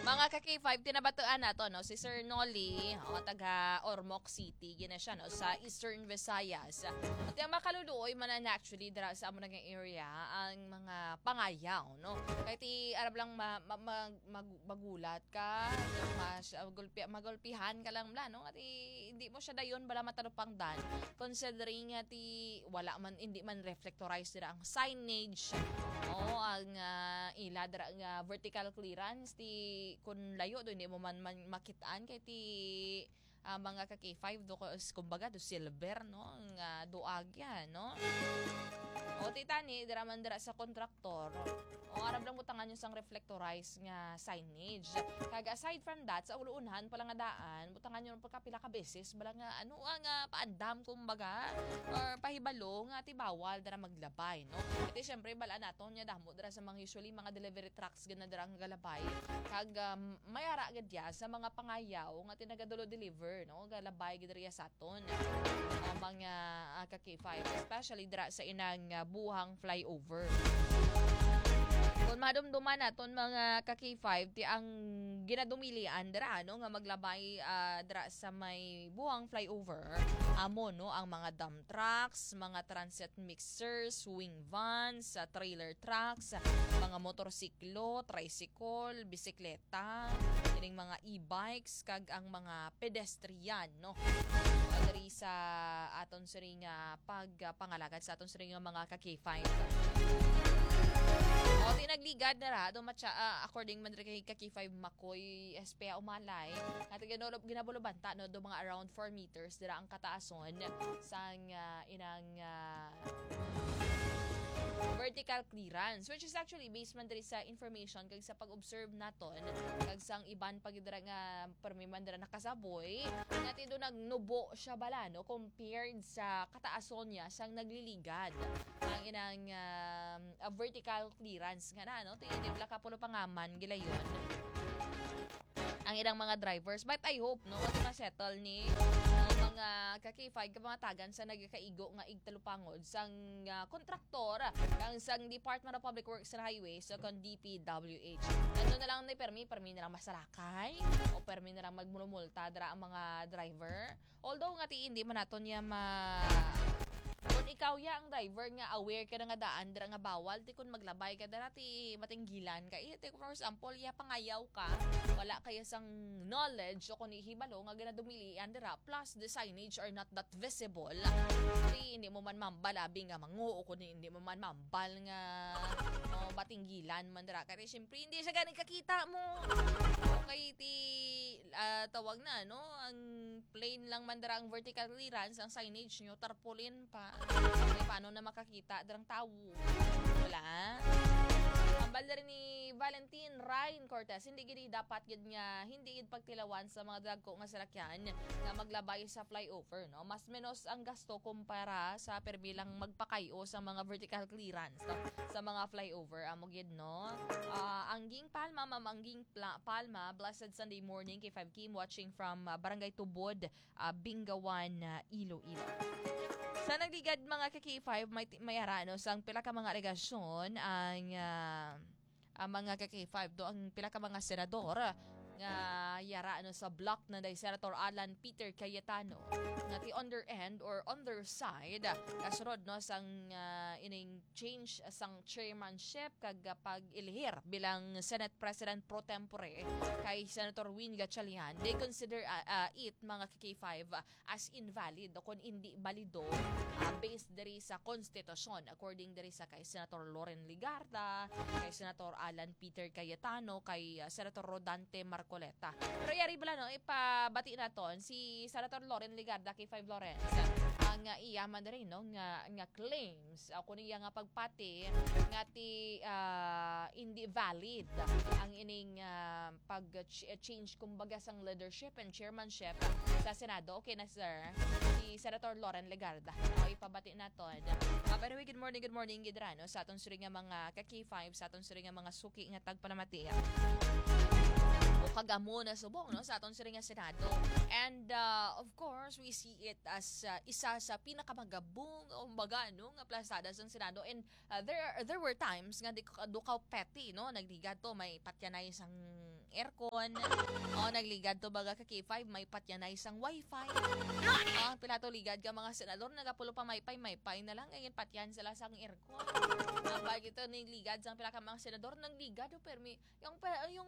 Mga ka-K5, tinabatuan na to, no? Si Sir Nolly, taga Ormoc City, gina siya, no? Sa Eastern Visayas. At yung makaluluoy man na actually dira sa amo naging area ang mga pangayaw, no? Kahit arab lang magulat ka, magulpihan ka lang bla, no? At hindi mo siya dayon bala matanupang dan. Considering nga wala man, hindi man reflectorized dira ang signage, ang ila dira nga vertical clearance kun layo do hindi mo man makitaan kay mga ka-K5 do kumbaga do silver no nga duag yan no. O titani dira man dira sa kontraktor o arab lang butangan yung sang reflectorized nga signage. Kag aside from that sa uluunhan pala nga daan butangan yung pagkapila ka beses bala nga nga paandam kumbaga or pahibalo nga bawal dira maglabay no. Iti syempre bala naton nya damo dira sa mga usually mga delivery trucks gana dira nga galabay kag mayara gid ya sa mga pangayaw nga tinagadolo deliver no galabay gid dira sa aton mga ka-K5 especially dira sa inang buhang flyover. Kung madumduman naton mga ka-K5 ti ang ginadumilian dira no nga maglabay dira sa may buhang flyover amo no ang mga dump trucks, mga transit mixers, swing vans, trailer trucks, mga motorsiklo, tricycle, bisikleta, ining mga e-bikes kag ang mga pedestrian no. Diri sa aton siri nga pagpangalagad sa aton siri nga mga ka-K5. O tinagligad na ra do according man kay ka-K5 Makoy SPA Umalay at ginabulubanta no do mga around 4 meters dira ang kataason sang inang vertical clearance which is actually based man diri sa information kag sa pag-observe naton kag sang iban pagidra nga permi man dira nakasaboy natin do nagnubo siya bala no compared sa kataason niya sang nagliligad ang inang vertical clearance nga na no tinidib la kapulo pangaman gilayon ang ilang mga drivers but I hope no at ma-settle ni mga ka-K5 ka mga tagan sa nagkaigo nga igtalupangod sang kontraktor ang sang Department of Public Works and Highways so kon DPWH. Ano na lang ni permi na lang masarakay o permi na lang magmulumulta dira ang mga driver. Although nga hindi man naton niya kung ikaw ya ang driver nga aware ka na nga daan dira nga bawal ti kun maglabay ka dira ti matinggilan ka for example ya pangayaw ka wala kaya sang knowledge o kun ihibalo nga ginadumilian dira plus the signage are not that visible ti hindi mo man mambalabi nga manguo kun hindi mo man mambal nga batinggilan man dira kay syempre hindi siya ganing kakita mo okay ti tawag na no ang plain lang man dira ang vertical clearance ang signage nyo tarpaulin pa paano na makakita darang tao wala ang balda rin ni Valentin Ryan Cortez hindi gid dapat gid nga hindi gid pagtilawan sa mga dagko nga salakyan nga maglabay sa flyover no mas menos ang gasto kumpara sa perbilang magpakayo sa mga vertical clearance no? Sa mga flyover amo gid no Angging Palma Mamangging Palma blessed Sunday morning kay 5 Kim watching from Barangay Tubod Bingawan Iloilo. Sa nagligad mga ka-K5 may arano sang pila ka mga alegasyon ang mga ka-K5 do ang pila ka mga senador nga yara sa block na day Senator Alan Peter Cayetano nga ti underhand or underside kasurod no sang ining change sang chairmanship kag pag ilihir bilang Senate President pro tempore kay Senator Win Gatchalian they consider it mga K5 as invalid o kung hindi balido based diri sa konstitusyon according diri sa kay Senator Loren Ligarda kay Senator Alan Peter Cayetano kay Senator Rodante Marcoleta. Pero yari bala no ipabati naton si Senator Loren Ligarda kay 5 Lawrence ang iya man diri no nga claims ako niya nga pagpati nga ti hindi valid ang ining pag-change kumbaga sang leadership and chairmanship sa Senado. Okay na sir si Senator Loren Ligarda ipabati naton. By the way, good morning gidra no sa aton suri nga mga ka-K5 sa aton suri nga mga suki nga tagpanamati. O kag gamo na subong no sa aton sila nga Senado. And of course, we see it as isa sa pinakamagabong umbaga no nga plasada sa Senado. And there were times nga dukaw petty no nagligad to may patyanay sang aircon. Nagligad to baga ka K5 may patyanay sang wifi. Pila to ligad ka mga senador nagapulo pa maypay na lang ngayon patyan sila sang aircon. Bag ito ning ligad sang pila ka mga senador nagligad permi yung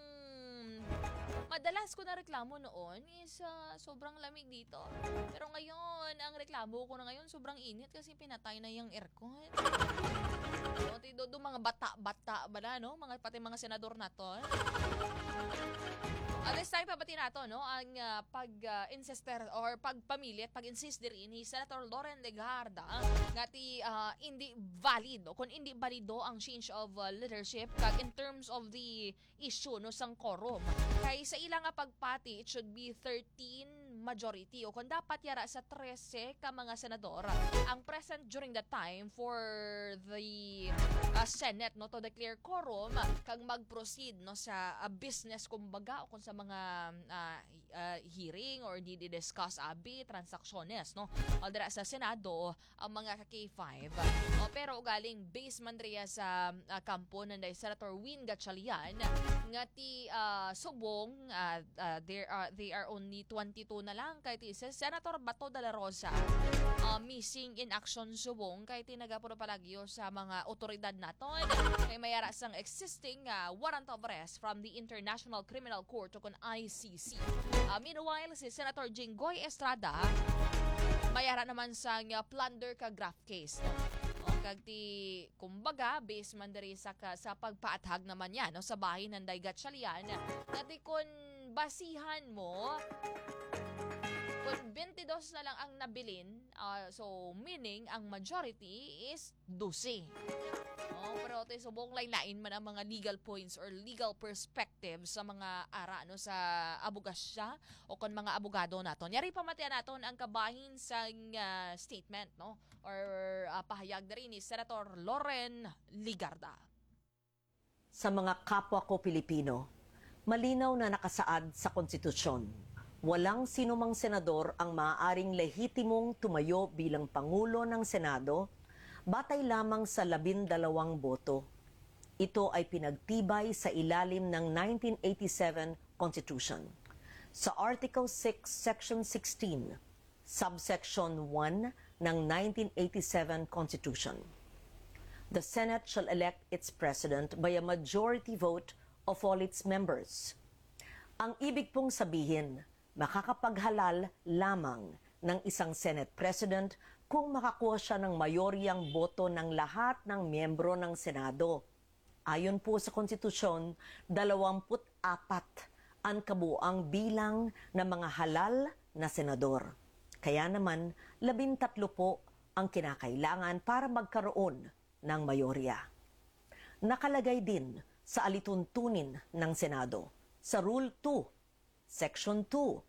madalas ko na reklamo noon is sobrang lamig dito. Pero ngayon, ang reklamo ko na ngayon sobrang init kasi pinatay na yung aircon. Do mga bata-bata ba na, no? Pati mga senador na to. This time, pabati nato, no? Ang pag-insister or pagpamilit, pag-insist din ni Senator Loren Legarda nga hindi valid, kung hindi valido ang change of leadership kag in terms of the issue no sang quorum. Kay sa ilang nga pagpati, it should be 13 majority o kung dapat yara sa 13 ka mga senador ang present during that time for the Senate no to declare quorum kag mag-proceed no sa business kumbaga o kung sa mga hearing or di-discuss transacciones no dira sa Senado ang mga K5 pero galing base man riya sa kampo nanday Senator Win Gatchalian nga ti subong they are only 22 na lang kay ti Senator Bato de la Rosa missing in action subong kay ti nagapuro palagyo sa mga otoridad naton kay mayara sang existing warrant of arrest from the International Criminal Court o kon ICC. Meanwhile si Senator Jinggoy Estrada mayara naman sang plunder ka graft case kag ti kumbaga base man diri sa pagpaathag naman yan no sa bahin ng Gatchalian nga kun basihan mo kung 22 na lang ang nabilin so meaning ang majority is 12. Pero subong lain man ang mga legal points or legal perspective sa mga ara no sa abogasya o kon mga abogado naton. Yari pamatian naton ang kabahin sa statement no or pahayag diri ni Senator Loren Legarda. Sa mga kapwa ko Pilipino, malinaw na nakasaad sa konstitusyon. Walang sinumang senador ang maaaring lehitimong tumayo bilang Pangulo ng Senado batay lamang sa 12 boto. Ito ay pinagtibay sa ilalim ng 1987 Constitution. Sa Article 6, Section 16, Subsection 1 ng 1987 Constitution. The Senate shall elect its President by a majority vote of all its members. Ang ibig pong sabihin, makakapaghalal lamang ng isang Senate President kung makakuha siya ng mayoryang boto ng lahat ng miyembro ng Senado. Ayon po sa konstitusyon, 24 ang kabuuang bilang ng mga halal na senador. Kaya naman, 13 po ang kinakailangan para magkaroon ng mayorya. Nakalagay din sa alituntunin ng Senado, sa Rule 2, Section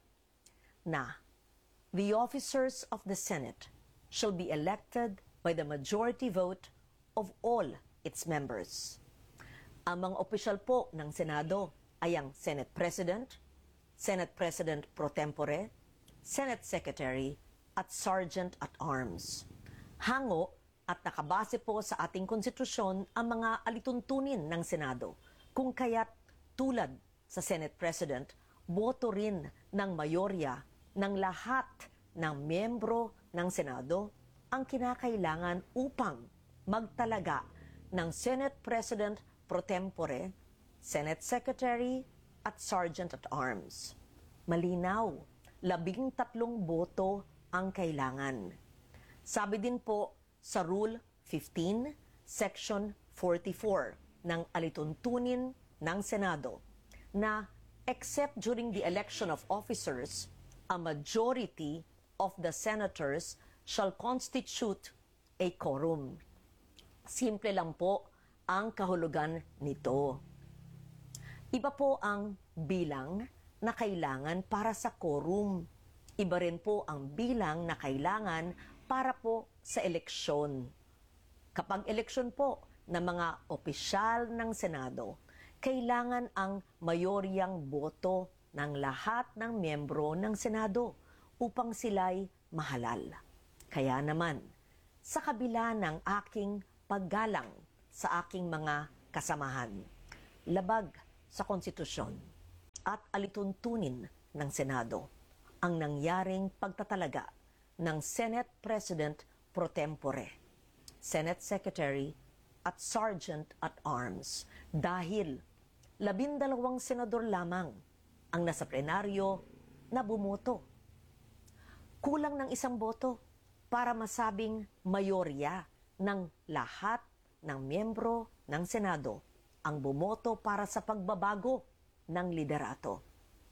2, na the officers of the Senate shall be elected by the majority vote of all its members. Ang mga opisyal po ng Senado ay ang Senate President, Senate President pro tempore, Senate Secretary at Sergeant at Arms. Hango at nakabase po sa ating konstitusyon ang mga alituntunin ng Senado, kung kaya't tulad sa Senate President, boto rin ng mayorya ng lahat ng miyembro ng Senado ang kinakailangan upang magtalaga ng Senate President pro tempore, Senate Secretary at Sergeant at Arms. Malinaw, 13 boto ang kailangan. Sabi din po sa Rule 15, Section 44 ng alituntunin ng Senado na except during the election of officers, a majority of the senators shall constitute a quorum. Simple lang po ang kahulugan nito. Iba po ang bilang na kailangan para sa quorum. Iba rin po ang bilang na kailangan para po sa eleksyon. Kapag eleksyon po ng mga opisyal ng Senado, kailangan ang mayoryang boto ng lahat ng miyembro ng Senado upang sila'y mahalal. Kaya naman, sa kabila ng aking paggalang sa aking mga kasamahan, labag sa konstitusyon at alituntunin ng Senado ang nangyaring pagtatalaga ng Senate President pro tempore, Senate Secretary at Sergeant at Arms dahil 12 senador lamang ang nasa plenaryo na bumoto. Kulang ng isang boto para masabing mayorya ng lahat ng miyembro ng Senado ang bumoto para sa pagbabago ng liderato.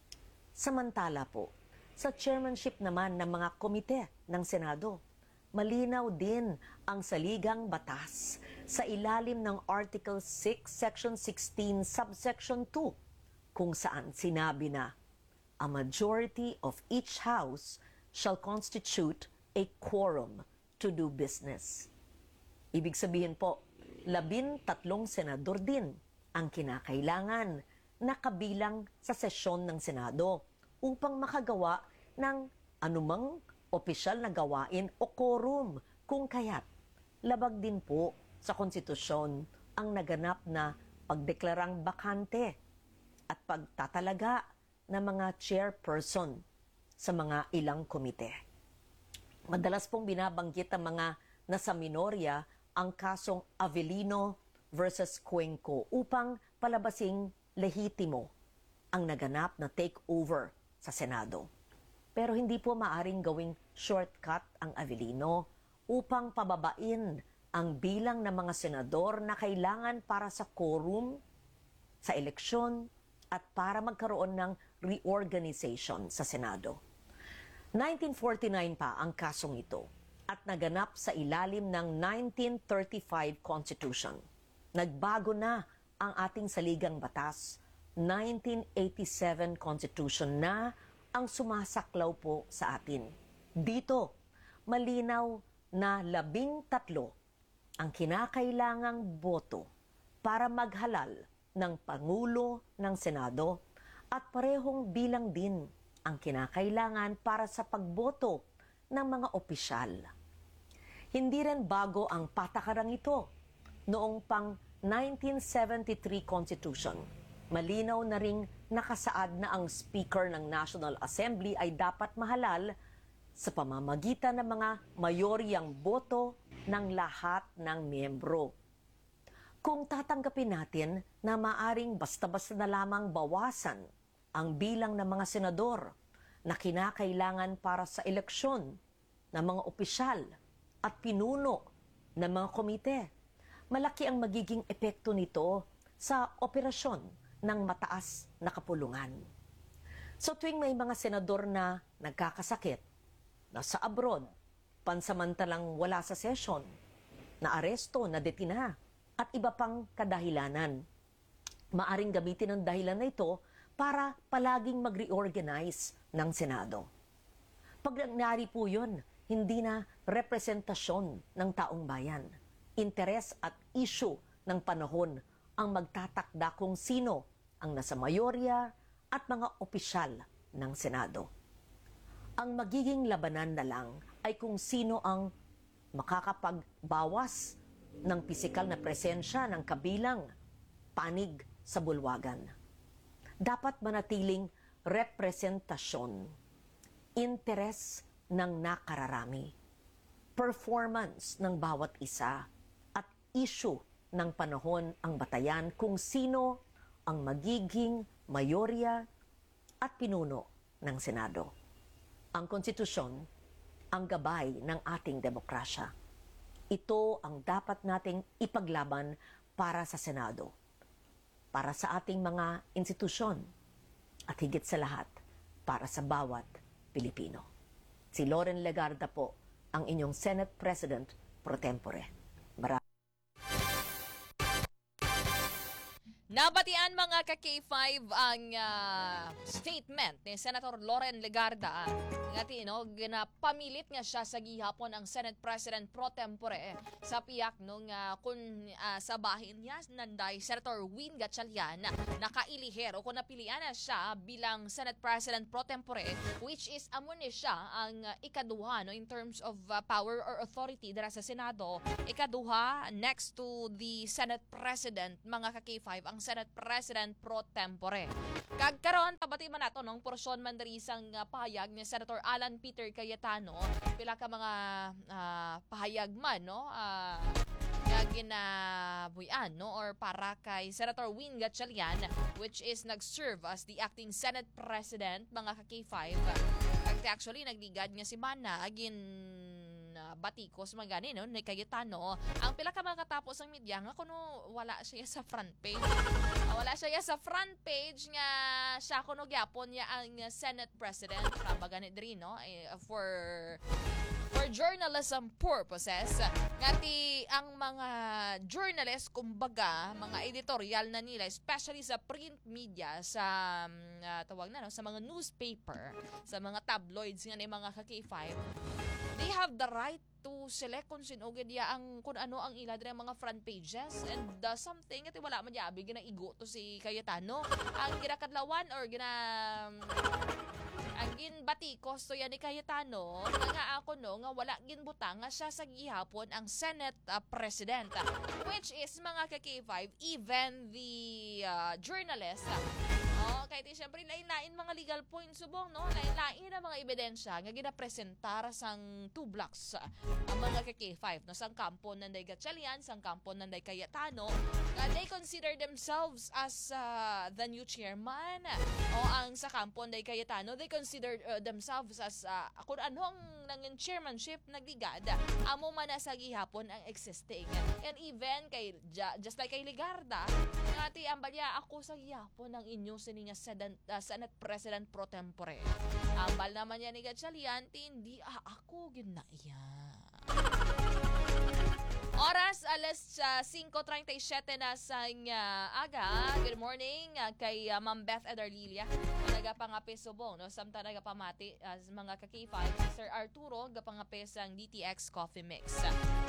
Samantala po, sa chairmanship naman ng mga komite ng Senado, malinaw din ang saligang batas sa ilalim ng Article 6, Section 16, Subsection 2, kung saan sinabi na, a majority of each house shall constitute a quorum to do business. Ibig sabihin po, 13 senador din ang kinakailangan na kabilang sa sesyon ng Senado upang makagawa ng anumang opisyal na gawain o quorum, kung kaya't labag din po sa konstitusyon ang naganap na pagdeklarang bakante at pagtatalaga ng mga chairperson sa mga ilang komite. Madalas pong binabanggit ang mga nasa minorya ang kasong Avellino versus Cuenco upang palabasing lehitimo ang naganap na takeover sa Senado. Pero hindi po maaring gawing shortcut ang Avellino upang pababain ang bilang ng mga senador na kailangan para sa quorum, sa eleksyon, at para magkaroon ng reorganization sa Senado. 1949 pa ang kasong ito at naganap sa ilalim ng 1935 Constitution. Nagbago na ang ating saligang batas, 1987 Constitution na ang sumasaklaw po sa atin. Dito, malinaw na 13 ang kinakailangang boto para maghalal ng Pangulo ng Senado at parehong bilang din ang kinakailangan para sa pagboto ng mga opisyal. Hindi rin bago ang patakarang ito. Noong pang 1973 Constitution, malinaw na ring nakasaad na ang Speaker ng National Assembly ay dapat mahalal sa pamamagitan ng mga mayoryang boto ng lahat ng miyembro. Kung tatanggapin natin na maaring basta-basta na lamang bawasan ang bilang ng mga senador na kinakailangan para sa eleksyon ng mga opisyal at pinuno ng mga komite, malaki ang magiging epekto nito sa operasyon ng mataas na kapulungan. So tuwing may mga senador na nagkakasakit, nasa abroad, pansamantalang wala sa session, na aresto, na detina, at iba pang kadahilanan, maaring gamitin ang dahilan na ito para palaging mag-reorganize ng Senado. Pag nangyari po yun, hindi na representasyon ng taong bayan. Interes at issue ng panahon ang magtatakda kung sino ang nasa mayorya at mga opisyal ng Senado. Ang magiging labanan na lang ay kung sino ang makakapagbawas ng pisikal na presensya ng kabilang panig sa bulwagan. Dapat manatiling representasyon, interes ng nakararami, performance ng bawat isa, at issue ng panahon ang batayan kung sino ang magiging mayorya at pinuno ng Senado. Ang konstitusyon ang gabay ng ating demokrasya. Ito ang dapat nating ipaglaban para sa Senado, para sa ating mga institusyon, at higit sa lahat, para sa bawat Pilipino. Si Loren Legarda po, ang inyong Senate President pro tempore. Now, Nabatian mga ka-K5 ang statement ni Senator Loren Legarda nga pamilit nga siya sa gihapon ang Senate President pro tempore sa piyak nung kun sa bahin niya nanday Senator Win Gatchalian nakailiher o kung napilian na siya bilang Senate President pro tempore, which is amo ni siya ang ikaduha in terms of power or authority dira sa Senado. Ikaduha next to the Senate President mga ka-K5 ang Senate President pro tempore. Kagkaron pabati man nato nung porsyon man diri sang pahayag ni Senator Alan Peter Cayetano, pila ka mga pahayag man nga ginabuyan or para kay Senator Win Gatchalian, which is nag-serve as the acting Senate President mga ka-K5. Actually nagligad nga si Mana batikos magani ni Cayetano ang pila ka mga katapos ng media nga kuno wala siya sa front page. Wala siya sa front page nga siya kuno gyapon niya ang Senate President bagani diri for journalism purposes ngati ang mga journalist kumbaga mga editorial na nila especially sa print media sa tawag na sa mga newspaper sa mga tabloids nga ni mga ka-K5, they have the right to select kung sino kung ano ang ila dire mga front pages and something ati wala man diabi ginaigo to si Cayetano ang ginakadlawan or ang ginbatikos to yan ni Cayetano nga ako nga wala ginbutang nga siya sa gihapon ang Senate President, which is mga ka-K5 even the journalist kahit siyempre lain-lain mga legal points subong lain-lain ang mga ebidensya nga ginapresentar sang 2 blocks ang mga ka-K5 sang kampo nanday Gatchalian sang kampo nanday Cayetano they consider themselves as the new chairman o ang sa kampo nanday Cayetano they consider themselves as kung ano ang nangin chairmanship nagligad amo man sa gihapon ang existing and even kay just like kay Legarda ngati ang balya ako sa gihapon ang inyong sininga Senate President pro tempore. Ambal naman yan ni Gatchalian, hindi ako ginaiya. Oras alas 5:37 na sa aga. Good morning kay Ma'am Beth Edarlilia. Nagapangapi subong samtang nagapamati mga ka-K5 Sir Arturo gapangapi sang DTX Coffee Mix.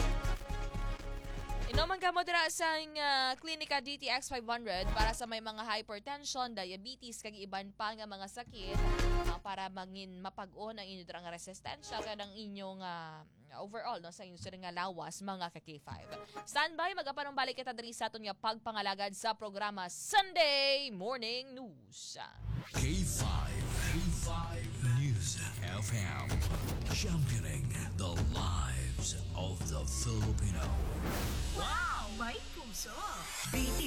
Inuman ka mo dira sa Klinika DTX 500 para sa may mga hypertension, diabetes, kag iban pa nga mga sakit para mangin mapag-on ang inyo dira nga resistensya kanang inyong overall sa inyo sila nga lawas mga ka-K5. Standby, magapanong balik kita diri sa aton nga pagpangalagad sa programa Sunday Morning News. K5 News FM, championing the lives of the Filipino. Wow! May puso! BT